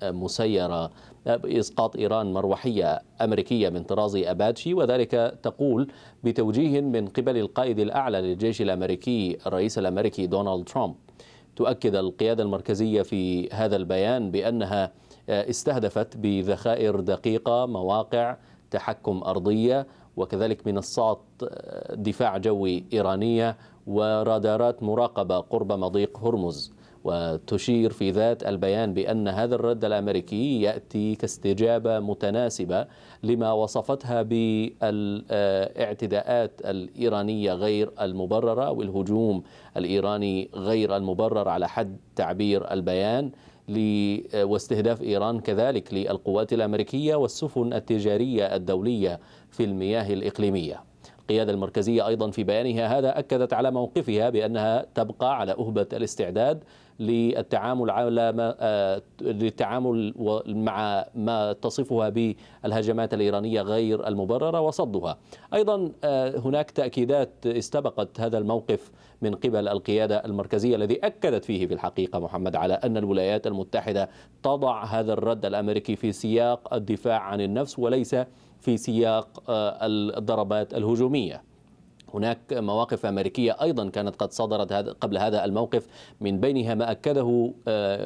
مسيرة بإسقاط إيران مروحية أمريكية من طراز أباتشي، وذلك تقول بتوجيه من قبل القائد الأعلى للجيش الأمريكي الرئيس الأمريكي دونالد ترامب. تؤكد القيادة المركزية في هذا البيان بأنها استهدفت بذخائر دقيقة مواقع تحكم أرضية، وكذلك منصات دفاع جوي إيرانية، ورادارات مراقبة قرب مضيق هرمز. وتشير في ذات البيان بأن هذا الرد الأمريكي يأتي كاستجابة متناسبة لما وصفتها بالاعتداءات الإيرانية غير المبررة والهجوم الإيراني غير المبرر على حد تعبير البيان، واستهداف إيران كذلك للقوات الأمريكية والسفن التجارية الدولية في المياه الإقليمية. القيادة المركزية أيضا في بيانها هذا أكدت على موقفها بأنها تبقى على أهبة الاستعداد للتعامل مع ما تصفها بالهجمات الإيرانية غير المبررة وصدها. أيضا هناك تأكيدات استبقت هذا الموقف من قبل القيادة المركزية، الذي أكدت فيه في الحقيقة محمد على أن الولايات المتحدة تضع هذا الرد الأمريكي في سياق الدفاع عن النفس وليس في سياق الضربات الهجومية. هناك مواقف أمريكية أيضا كانت قد صدرت قبل هذا الموقف، من بينها ما أكده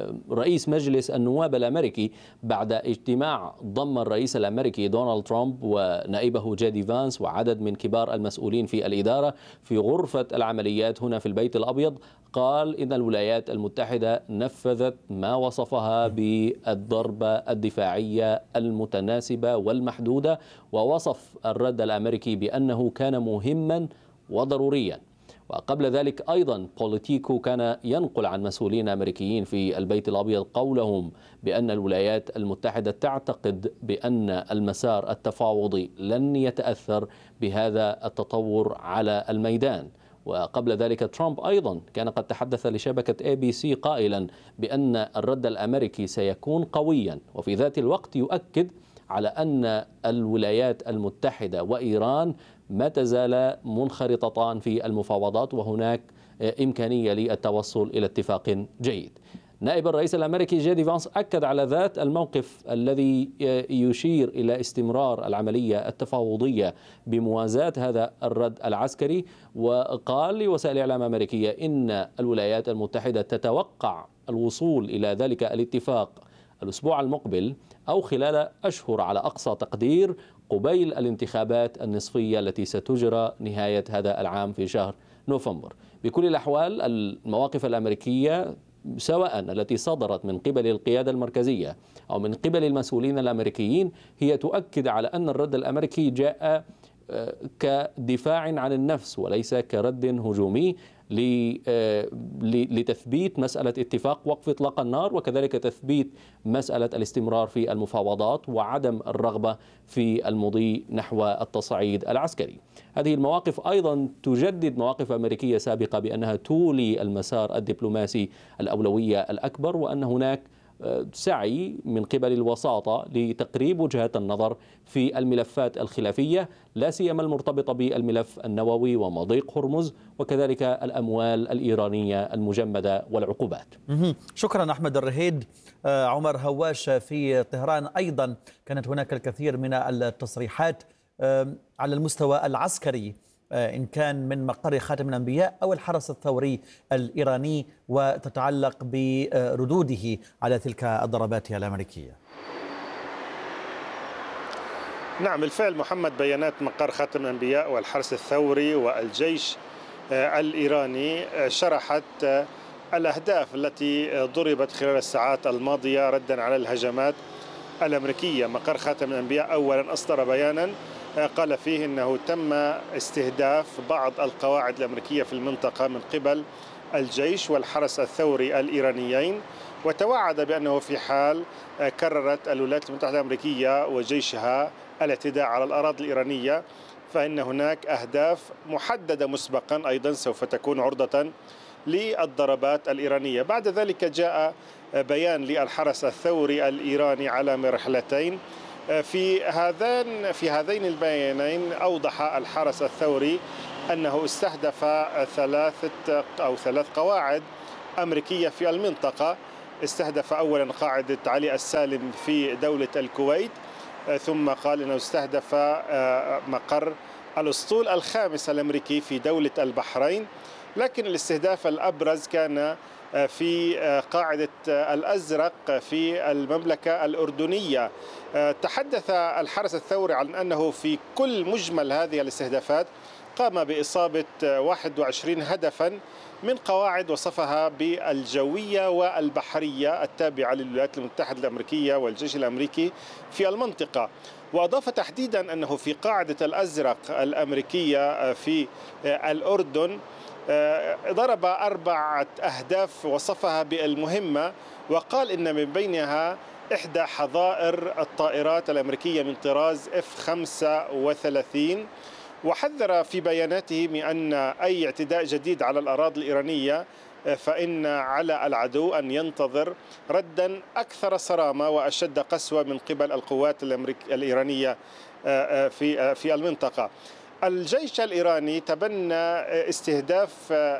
رئيس مجلس النواب الأمريكي بعد اجتماع ضم الرئيس الأمريكي دونالد ترامب ونائبه جيدي فانس وعدد من كبار المسؤولين في الإدارة في غرفة العمليات هنا في البيت الأبيض. قال إن الولايات المتحدة نفذت ما وصفها بالضربة الدفاعية المتناسبة والمحدودة، ووصف الرد الأمريكي بأنه كان مهما وضروريا. وقبل ذلك أيضا بوليتيكو كان ينقل عن مسؤولين أمريكيين في البيت الأبيض قولهم بأن الولايات المتحدة تعتقد بأن المسار التفاوضي لن يتأثر بهذا التطور على الميدان. وقبل ذلك ترامب أيضا كان قد تحدث لشبكة ABC قائلا بأن الرد الأمريكي سيكون قويا، وفي ذات الوقت يؤكد على أن الولايات المتحدة وإيران ما تزال منخرطتان في المفاوضات وهناك إمكانية للتوصل إلى اتفاق جيد. نائب الرئيس الأمريكي جيدي فانس أكد على ذات الموقف الذي يشير إلى استمرار العملية التفاوضية بموازاة هذا الرد العسكري، وقال لوسائل إعلام أمريكية إن الولايات المتحدة تتوقع الوصول إلى ذلك الاتفاق الأسبوع المقبل أو خلال أشهر على أقصى تقدير قبيل الانتخابات النصفية التي ستجرى نهاية هذا العام في شهر نوفمبر. بكل الأحوال المواقف الأمريكية سواء التي صدرت من قبل القيادة المركزية أو من قبل المسؤولين الأمريكيين هي تؤكد على أن الرد الأمريكي جاء كدفاع عن النفس وليس كرد هجومي لتثبيت مسألة اتفاق وقف إطلاق النار، وكذلك تثبيت مسألة الاستمرار في المفاوضات وعدم الرغبة في المضي نحو التصعيد العسكري. هذه المواقف أيضا تجدد مواقف أمريكية سابقة بأنها تولي المسار الدبلوماسي الأولوية الأكبر، وأن هناك سعي من قبل الوساطة لتقريب وجهات النظر في الملفات الخلافية، لا سيما المرتبطة بالملف النووي ومضيق هرمز وكذلك الأموال الإيرانية المجمدة والعقوبات. شكرا أحمد الرهيد. عمر هواش في طهران أيضا كانت هناك الكثير من التصريحات على المستوى العسكري، إن كان من مقر خاتم الأنبياء أو الحرس الثوري الإيراني، وتتعلق بردوده على تلك الضربات الأمريكية. نعم بالفعل محمد، بيانات مقر خاتم الأنبياء والحرس الثوري والجيش الإيراني شرحت الأهداف التي ضربت خلال الساعات الماضية ردا على الهجمات الأمريكية. مقر خاتم الأنبياء أولا أصدر بيانا قال فيه أنه تم استهداف بعض القواعد الأمريكية في المنطقة من قبل الجيش والحرس الثوري الإيرانيين، وتوعد بأنه في حال كررت الولايات المتحدة الأمريكية وجيشها الاعتداء على الأراضي الإيرانية فإن هناك أهداف محددة مسبقا أيضا سوف تكون عرضة للضربات الإيرانية. بعد ذلك جاء بيان للحرس الثوري الإيراني على مرحلتين. في هذين البيانين أوضح الحرس الثوري أنه استهدف ثلاث قواعد أمريكية في المنطقة، استهدف أولا قاعدة علي السالم في دولة الكويت، ثم قال أنه استهدف مقر الأسطول الخامس الأمريكي في دولة البحرين. لكن الاستهداف الأبرز كان في قاعدة الأزرق في المملكة الأردنية. تحدث الحرس الثوري عن أنه في كل مجمل هذه الاستهدافات قام بإصابة 21 هدفا من قواعد وصفها بالجوية والبحرية التابعة للولايات المتحدة الأمريكية والجيش الأمريكي في المنطقة. وأضاف تحديدا أنه في قاعدة الأزرق الأمريكية في الأردن ضرب 4 أهداف وصفها بالمهمة، وقال إن من بينها إحدى حظائر الطائرات الأمريكية من طراز F-35. وحذر في بياناته من أن أي اعتداء جديد على الأراضي الإيرانية فإن على العدو أن ينتظر ردا أكثر صرامة وأشد قسوة من قبل القوات الإيرانية في المنطقة. الجيش الإيراني تبنى استهداف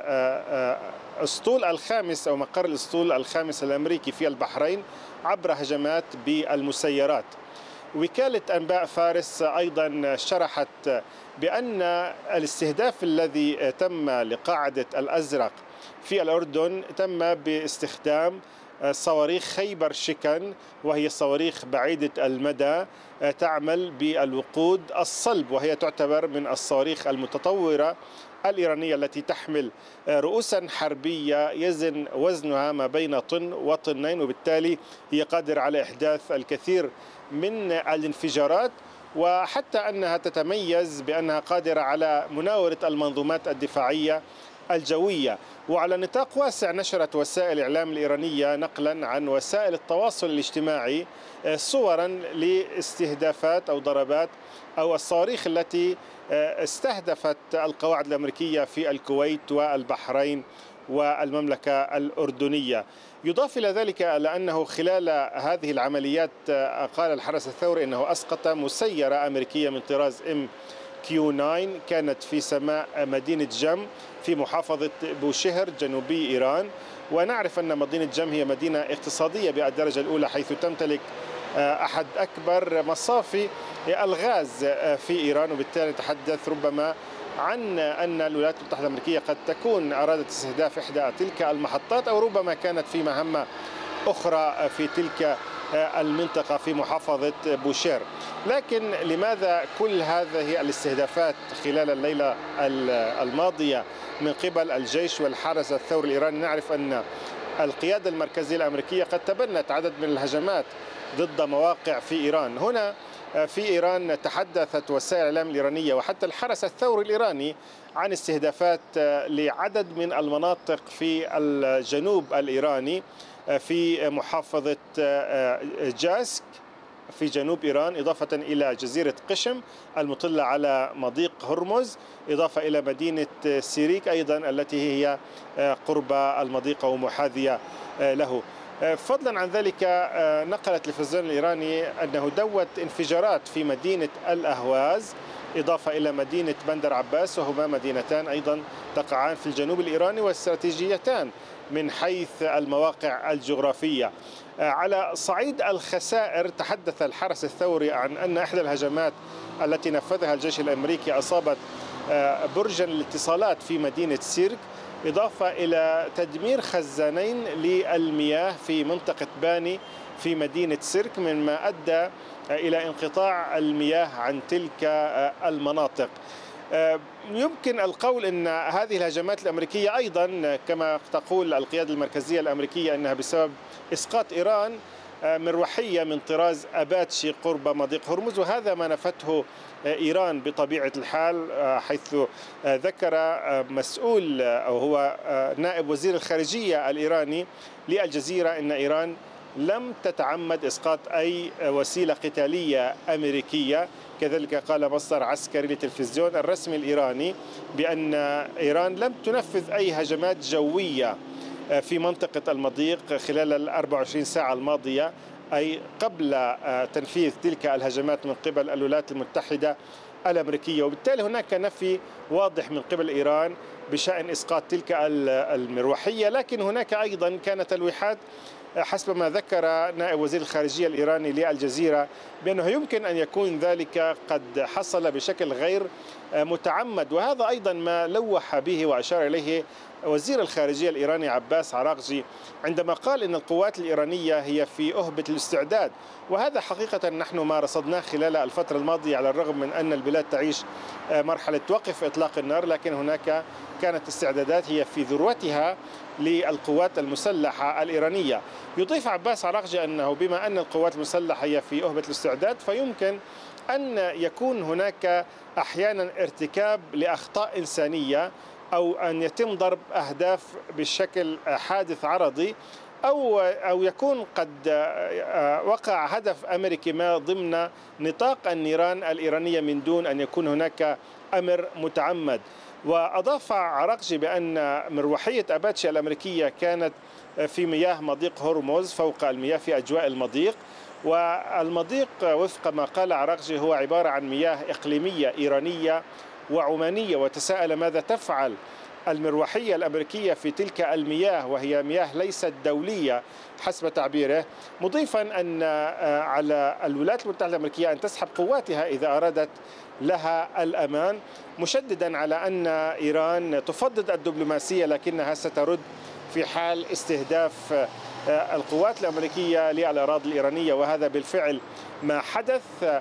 أسطول الخامس أو مقر الأسطول الخامس الأمريكي في البحرين عبر هجمات بالمسيرات. وكالة أنباء فارس أيضا شرحت بأن الاستهداف الذي تم لقاعدة الأزرق في الأردن تم باستخدام صواريخ خيبر شكن، وهي صواريخ بعيدة المدى تعمل بالوقود الصلب، وهي تعتبر من الصواريخ المتطورة الإيرانية التي تحمل رؤوسا حربية يزن وزنها ما بين طن وطنين، وبالتالي هي قادرة على إحداث الكثير من الانفجارات، وحتى أنها تتميز بأنها قادرة على مناورة المنظومات الدفاعية الجوية. وعلى نطاق واسع نشرت وسائل الإعلام الإيرانية نقلا عن وسائل التواصل الاجتماعي صورا لاستهدافات أو ضربات أو الصواريخ التي استهدفت القواعد الأمريكية في الكويت والبحرين والمملكة الأردنية. يضاف إلى ذلك أنه خلال هذه العمليات قال الحرس الثوري أنه أسقط مسيرة أمريكية من طراز MQ-9 كانت في سماء مدينة جم في محافظة بوشهر جنوبي إيران. ونعرف أن مدينة جم هي مدينة اقتصادية بالدرجة الأولى، حيث تمتلك أحد أكبر مصافي الغاز في إيران، وبالتالي نتحدث ربما عن أن الولايات المتحدة الأمريكية قد تكون أرادت استهداف إحدى تلك المحطات، أو ربما كانت في مهمة أخرى في تلك المنطقة في محافظة بوشير. لكن لماذا كل هذه الاستهدافات خلال الليلة الماضية من قبل الجيش والحرس الثوري الإيراني؟ نعرف أن القيادة المركزية الأمريكية قد تبنت عدد من الهجمات ضد مواقع في إيران. هنا في إيران تحدثت وسائل الإعلام الإيرانية وحتى الحرس الثوري الإيراني عن استهدافات لعدد من المناطق في الجنوب الإيراني في محافظة جاسك في جنوب إيران، إضافة إلى جزيرة قشم المطلة على مضيق هرمز، إضافة إلى مدينة سيريك أيضا التي هي قرب المضيق ومحاذية له. فضلا عن ذلك نقل التلفزيون الإيراني أنه دوت انفجارات في مدينة الأهواز، إضافة إلى مدينة بندر عباس، وهما مدينتان أيضا تقعان في الجنوب الإيراني واستراتيجيتان من حيث المواقع الجغرافية. على صعيد الخسائر تحدث الحرس الثوري عن أن إحدى الهجمات التي نفذها الجيش الأمريكي أصابت برجا للاتصالات في مدينة سيرك، إضافة إلى تدمير خزانين للمياه في منطقة باني في مدينة سيرك، مما أدى إلى انقطاع المياه عن تلك المناطق. يمكن القول أن هذه الهجمات الأمريكية أيضا كما تقول القيادة المركزية الأمريكية أنها بسبب إسقاط إيران مروحية من طراز أباتشي قرب مضيق هرمز، وهذا ما نفته إيران بطبيعة الحال، حيث ذكر مسؤول أو هو نائب وزير الخارجية الإيراني للجزيرة أن إيران لم تتعمد إسقاط أي وسيلة قتالية أمريكية. كذلك قال مصدر عسكري للتلفزيون الرسمي الإيراني بأن إيران لم تنفذ أي هجمات جوية في منطقة المضيق خلال 24 ساعة الماضية، أي قبل تنفيذ تلك الهجمات من قبل الولايات المتحدة الأمريكية. وبالتالي هناك نفي واضح من قبل إيران بشأن إسقاط تلك المروحية. لكن هناك أيضا كانت تلويحات حسب ما ذكر نائب وزير الخارجية الإيراني للجزيرة بأنه يمكن أن يكون ذلك قد حصل بشكل غير متعمد، وهذا أيضا ما لوح به وأشار إليه وزير الخارجية الإيراني عباس عراقجي عندما قال إن القوات الإيرانية هي في أهبة الاستعداد. وهذا حقيقة نحن ما رصدناه خلال الفترة الماضية، على الرغم من أن البلاد تعيش مرحلة وقف إطلاق النار، لكن هناك كانت استعدادات هي في ذروتها للقوات المسلحة الإيرانية. يضيف عباس عراقجي أنه بما أن القوات المسلحة هي في أهبة الاستعداد فيمكن أن يكون هناك أحيانا ارتكاب لأخطاء إنسانية، أو أن يتم ضرب أهداف بشكل حادث عرضي، أو يكون قد وقع هدف أمريكي ما ضمن نطاق النيران الإيرانية من دون أن يكون هناك أمر متعمد. وأضاف عراقجي بأن مروحية أباتشي الأمريكية كانت في مياه مضيق هرمز، فوق المياه في أجواء المضيق، والمضيق وفق ما قال عراقجي هو عبارة عن مياه إقليمية إيرانية وعمانية، وتساءل ماذا تفعل المروحية الأمريكية في تلك المياه وهي مياه ليست دولية حسب تعبيره، مضيفا أن على الولايات المتحدة الأمريكية أن تسحب قواتها إذا أرادت لها الأمان، مشددا على أن إيران تفضل الدبلوماسية لكنها سترد في حال استهداف القوات الأمريكية للأراضي الإيرانية، وهذا بالفعل ما حدث.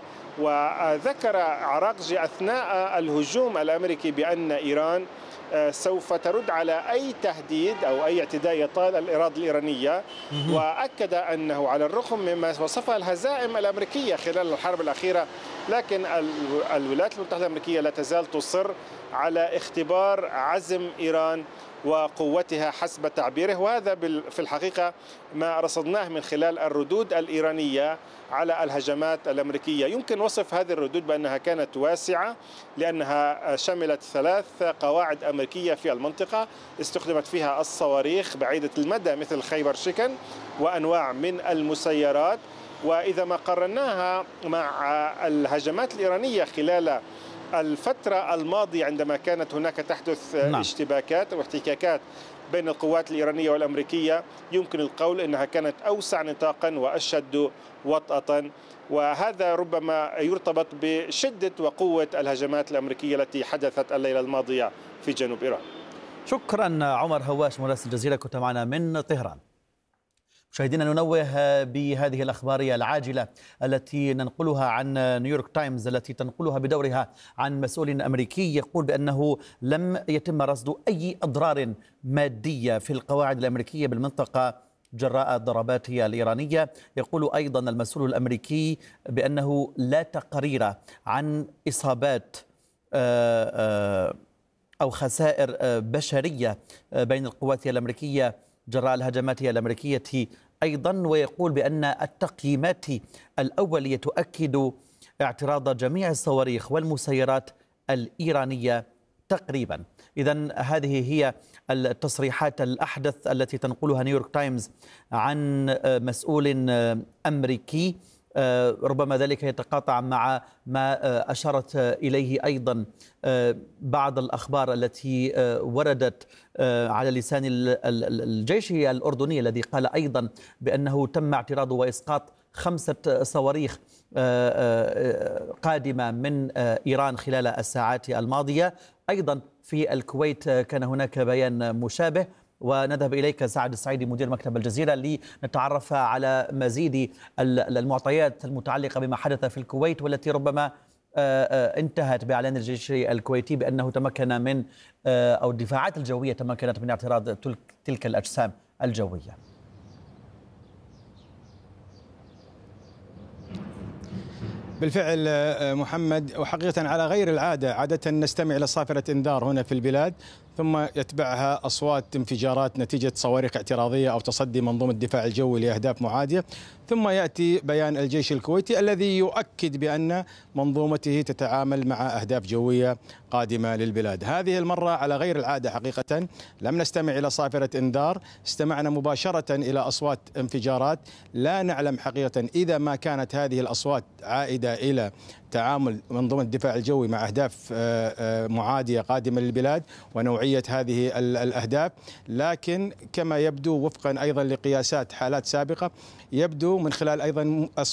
وذكر عراقجي أثناء الهجوم الأمريكي بأن إيران سوف ترد على أي تهديد أو أي اعتداء يطال الأراضي الإيرانية، وأكد أنه على الرغم مما وصفها الهزائم الأمريكية خلال الحرب الأخيرة، لكن الولايات المتحدة الأمريكية لا تزال تصر على اختبار عزم إيران وقوتها حسب تعبيره. وهذا في الحقيقة ما رصدناه من خلال الردود الإيرانية على الهجمات الأمريكية. يمكن وصف هذه الردود بأنها كانت واسعة لأنها شملت 3 قواعد أمريكية في المنطقة استخدمت فيها الصواريخ بعيدة المدى مثل خيبر شكن وأنواع من المسيرات. وإذا ما قارناها مع الهجمات الإيرانية خلال الفترة الماضية عندما كانت هناك تحدث اشتباكات واحتكاكات بين القوات الإيرانية والأمريكية، يمكن القول أنها كانت أوسع نطاقا وأشد وطأة، وهذا ربما يرتبط بشدة وقوة الهجمات الأمريكية التي حدثت الليلة الماضية في جنوب إيران. شكرا عمر هواش مراسل الجزيرة، كنت معنا من طهران. مشاهدينا، ننوه بهذه الأخبار العاجلة التي ننقلها عن نيويورك تايمز، التي تنقلها بدورها عن مسؤول أمريكي يقول بأنه لم يتم رصد أي أضرار مادية في القواعد الأمريكية بالمنطقة جراء الضربات الإيرانية. يقول أيضا المسؤول الأمريكي بأنه لا تقرير عن إصابات أو خسائر بشرية بين القوات الأمريكية جراء الهجمات الأمريكية أيضا. ويقول بأن التقييمات الأولية تؤكد اعتراض جميع الصواريخ والمسيرات الإيرانية تقريبا. إذن هذه هي التصريحات الأحدث التي تنقلها نيويورك تايمز عن مسؤول أمريكي. ربما ذلك يتقاطع مع ما أشارت إليه أيضا بعض الأخبار التي وردت على لسان الجيش الأردني، الذي قال أيضا بأنه تم اعتراض وإسقاط 5 صواريخ قادمة من إيران خلال الساعات الماضية. أيضا في الكويت كان هناك بيان مشابه. ونذهب إليك سعد السعيدي مدير مكتب الجزيرة لنتعرف على مزيد المعطيات المتعلقة بما حدث في الكويت، والتي ربما انتهت بإعلان الجيش الكويتي بأنه تمكن من أو الدفاعات الجوية تمكنت من اعتراض تلك الأجسام الجوية. بالفعل محمد، وحقيقة على غير العادة، عادة نستمع إلى صافرة إنذار هنا في البلاد ثم يتبعها أصوات انفجارات نتيجة صواريخ اعتراضية أو تصدي منظومة الدفاع الجوي لأهداف معادية، ثم يأتي بيان الجيش الكويتي الذي يؤكد بأن منظومته تتعامل مع أهداف جوية قادمة للبلاد. هذه المرة على غير العادة حقيقة، لم نستمع إلى صافرة إنذار، استمعنا مباشرة إلى أصوات انفجارات. لا نعلم حقيقة إذا ما كانت هذه الأصوات عائدة إلى تعامل منظومة الدفاع الجوي مع أهداف معادية قادمة للبلاد ونوعية هذه الأهداف. لكن كما يبدو وفقا أيضا لقياسات حالات سابقة، يبدو من خلال أيضا